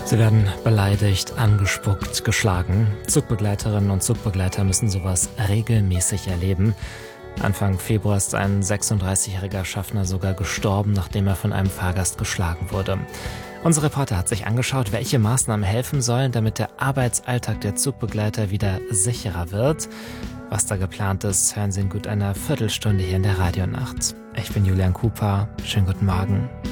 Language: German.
Sie werden beleidigt, angespuckt, geschlagen. Zugbegleiterinnen und Zugbegleiter müssen sowas regelmäßig erleben. Anfang Februar ist ein 36-jähriger Schaffner sogar gestorben, nachdem er von einem Fahrgast geschlagen wurde. Unser Reporter hat sich angeschaut, welche Maßnahmen helfen sollen, damit der Arbeitsalltag der Zugbegleiter wieder sicherer wird. Was da geplant ist, hören Sie in gut einer Viertelstunde hier in der Radionacht. Ich bin Julian Cooper. Schönen guten Morgen.